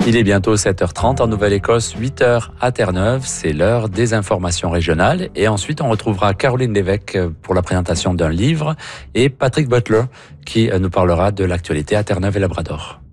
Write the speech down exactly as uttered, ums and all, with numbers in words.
Il est bientôt sept heures trente en Nouvelle-Écosse, huit heures à Terre-Neuve. C'est l'heure des informations régionales. Et ensuite, on retrouvera Caroline Lévesque pour la présentation d'un livre et Patrick Butler qui nous parlera de l'actualité à Terre-Neuve et Labrador.